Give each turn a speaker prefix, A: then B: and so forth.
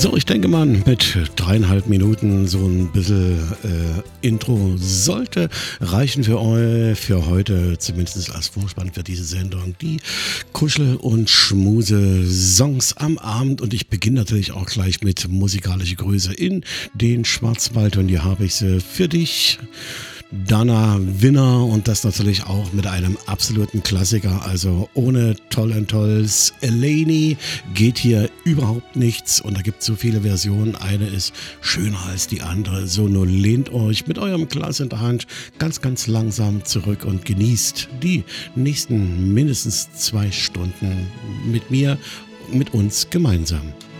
A: So, ich denke mal, mit 3,5 Minuten so ein bisschen Intro sollte reichen für heute, zumindest als Vorspann für diese Sendung. Die Kuschel- und Schmuse-Songs am Abend. Und ich beginne natürlich auch gleich mit musikalische Grüße in den Schwarzwald. Und hier habe ich sie für dich. Dana Winner, und das natürlich auch mit einem absoluten Klassiker, also ohne Tolls Eleni geht hier überhaupt nichts, und da gibt es so viele Versionen, eine ist schöner als die andere, so nur lehnt euch mit eurem Glas in der Hand ganz langsam zurück und genießt die nächsten mindestens 2 Stunden mit mir, mit uns gemeinsam.